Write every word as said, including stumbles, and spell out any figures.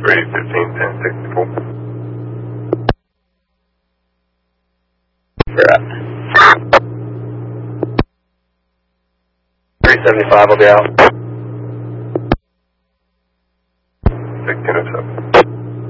three fifteen ten sixty-four. We're at three seventy-five, I'll be out. sixteen oh seven.